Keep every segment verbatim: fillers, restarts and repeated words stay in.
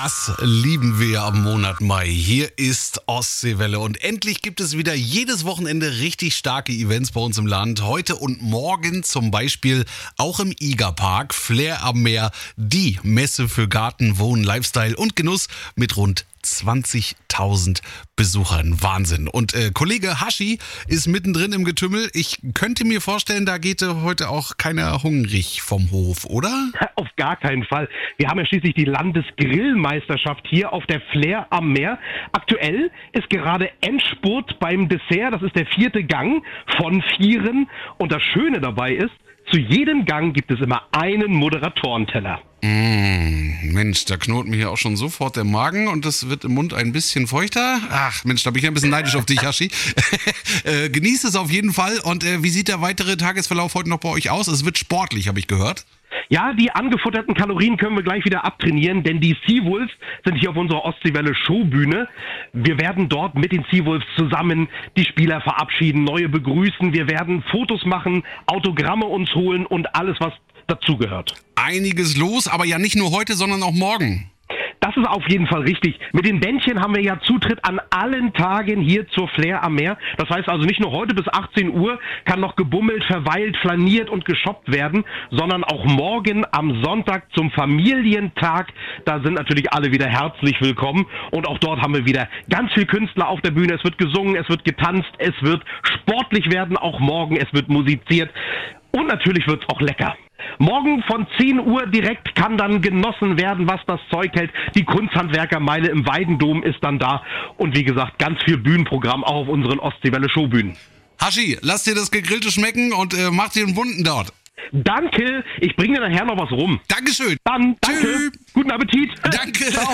Das lieben wir am Monat Mai. Hier ist Ostseewelle und endlich gibt es wieder jedes Wochenende richtig starke Events bei uns im Land. Heute und morgen zum Beispiel auch im Igerpark, Flair am Meer, die Messe für Garten, Wohnen, Lifestyle und Genuss mit rund zwanzigtausend Besuchern. Wahnsinn. Und äh, Kollege Hashi ist mittendrin im Getümmel. Ich könnte mir vorstellen, da geht äh, heute auch keiner hungrig vom Hof, oder? Auf gar keinen Fall. Wir haben ja schließlich die Landesgrillmeisterschaft hier auf der Flair am Meer. Aktuell ist gerade Endspurt beim Dessert. Das ist der vierte Gang von vieren. Und das Schöne dabei ist, zu jedem Gang gibt es immer einen Moderatorenteller. Mmh, Mensch, da knurrt mir hier auch schon sofort der Magen und das wird im Mund ein bisschen feuchter. Ach Mensch, da bin ich ein bisschen neidisch auf dich, Hashi. äh, genießt es auf jeden Fall. Und äh, wie sieht der weitere Tagesverlauf heute noch bei euch aus? Es wird sportlich, habe ich gehört. Ja, die angefutterten Kalorien können wir gleich wieder abtrainieren, denn die Seawolves sind hier auf unserer Ostseewelle Showbühne. Wir werden dort mit den Seawolves zusammen die Spieler verabschieden, neue begrüßen. Wir werden Fotos machen, Autogramme uns holen und alles, was dazugehört. Einiges los, aber ja nicht nur heute, sondern auch morgen. Das ist auf jeden Fall richtig. Mit den Bändchen haben wir ja Zutritt an allen Tagen hier zur Flair am Meer. Das heißt also nicht nur heute bis achtzehn Uhr kann noch gebummelt, verweilt, flaniert und geshoppt werden, sondern auch morgen am Sonntag zum Familientag. Da sind natürlich alle wieder herzlich willkommen. Und auch dort haben wir wieder ganz viel Künstler auf der Bühne. Es wird gesungen, es wird getanzt, es wird sportlich werden, auch morgen. Es wird musiziert. Und natürlich wird es auch lecker. Morgen von zehn Uhr direkt kann dann genossen werden, was das Zeug hält. Die Kunsthandwerkermeile im Weidendom ist dann da. Und wie gesagt, ganz viel Bühnenprogramm auch auf unseren Ostseewelle Showbühnen. Hashi, lass dir das Gegrillte schmecken und äh, mach dir einen bunten dort. Danke, ich bringe dir nachher noch was rum. Dankeschön. Dann, danke. Tschüss. Guten Appetit. Danke. Ciao.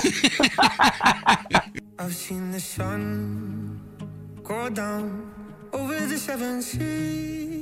I've seen the sun go down over the seven seas.